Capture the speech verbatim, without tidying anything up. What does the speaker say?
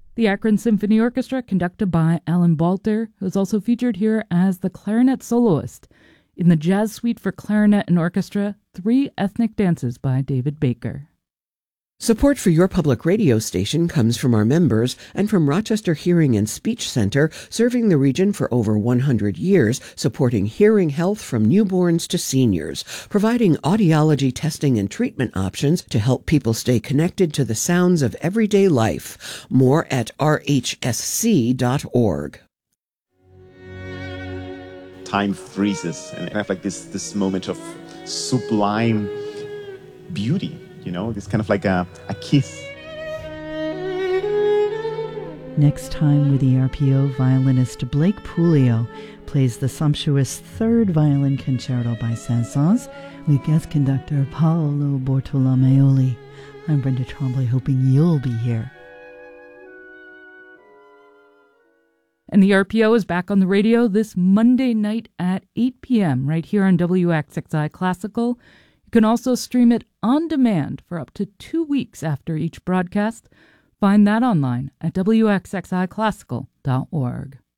The Akron Symphony Orchestra, conducted by Alan Balter, who is also featured here as the clarinet soloist in the Jazz Suite for Clarinet and Orchestra, Three Ethnic Dances by David Baker. Support for your public radio station comes from our members and from Rochester Hearing and Speech Center, serving the region for over one hundred years, supporting hearing health from newborns to seniors, providing audiology testing and treatment options to help people stay connected to the sounds of everyday life. More at r h s c dot org. Time freezes, and I have like this, this moment of sublime beauty. You know, it's kind of like a, a kiss. Next time with E R P O, violinist Blake Puleo plays the sumptuous Third Violin Concerto by Saint-Saëns with guest conductor Paolo Bortolomeoli. I'm Brenda Trombley, hoping you'll be here. And the E R P O is back on the radio this Monday night at eight p.m. right here on W X X I Classical. You can also stream it on demand for up to two weeks after each broadcast. Find that online at w x x i classical dot org.